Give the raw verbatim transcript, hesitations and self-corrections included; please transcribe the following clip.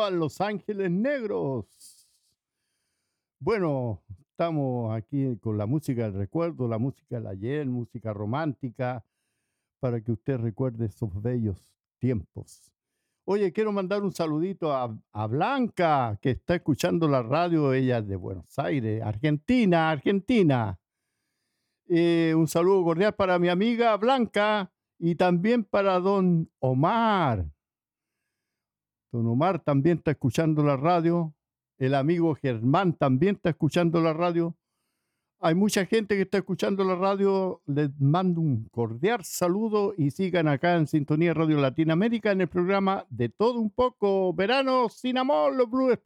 cantaban Los Ángeles Negros. Bueno, estamos aquí con la música del recuerdo, la música del ayer, música romántica, para que usted recuerde esos bellos tiempos. Oye, quiero mandar un saludito a, a Blanca, que está escuchando la radio, ella es de Buenos Aires, Argentina, Argentina. Eh, un saludo cordial para mi amiga Blanca y también para don Omar. Don Omar también está escuchando la radio. El amigo Germán también está escuchando la radio. Hay mucha gente que está escuchando la radio. Les mando un cordial saludo y sigan acá en Sintonía Radio Latinoamérica en el programa De Todo Un Poco, Verano Sin Amor, los Blues